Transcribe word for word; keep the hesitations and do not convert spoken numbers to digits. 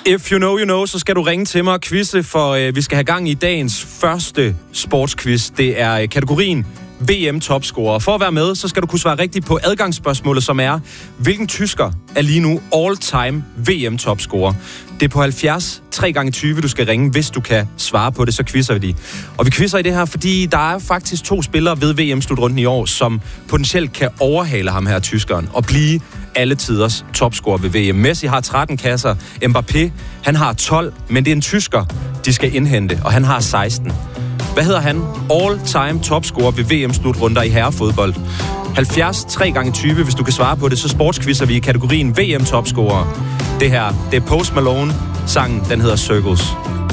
If you know, you know, så skal du ringe til mig og quizze, for øh, vi skal have gang i dagens første sportsquiz. Det er øh, kategorien V M-topscorer. For at være med, så skal du kunne svare rigtigt på adgangsspørgsmålet, som er, hvilken tysker er lige nu all-time V M-topscorer? Det er på halvfjerds tre gange tyve, du skal ringe. Hvis du kan svare på det, så quizzer vi de. Og vi quizzer i det her, fordi der er faktisk to spillere ved V M-slutrunden i år, som potentielt kan overhale ham her, tyskeren, og blive alle tiders topscorer ved V M. Messi har tretten kasser, Mbappé, han har tolv, men det er en tysker, de skal indhente, og han har seksten. Hvad hedder han? All-time topscorer ved V M-slutrunder i herrefodbold. halvfjerds tre gange tyve, hvis du kan svare på det, så sportsquizzer vi i kategorien V M-topscorer. Det her, det er Post Malone. Sangen, den hedder Circles.